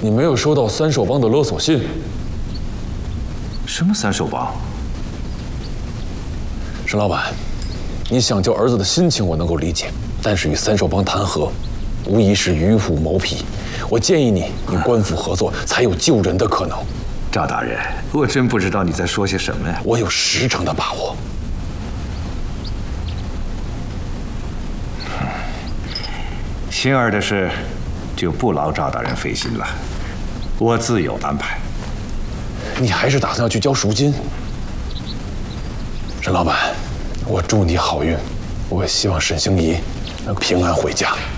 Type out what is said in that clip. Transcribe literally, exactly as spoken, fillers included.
你没有收到三兽帮的勒索信？ 什么三兽帮？ 沈老板，你想救儿子的心情我能够理解，但是与三兽帮谈和，无疑是与虎谋皮。我建议你与官府合作，才有救人的可能。 赵大人，我真不知道你在说些什么呀！ 我有十成的把握。 星儿的事，就不劳赵大人费心了，我自有安排。 你还是打算要去交赎金？沈老板，我祝你好运，我也希望沈星移能平安回家。